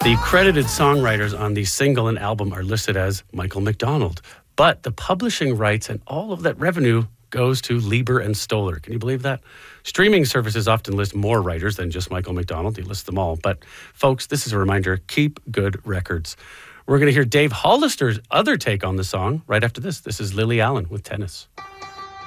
The credited songwriters on the single and album are listed as Michael McDonald, but the publishing rights and all of that revenue goes to Lieber and Stoller. Can you believe that? Streaming services often list more writers than just Michael McDonald. He lists them all. But folks, this is a reminder, keep good records. We're going to hear Dave Hollister's other take on the song right after this. This is Lily Allen with Tennis.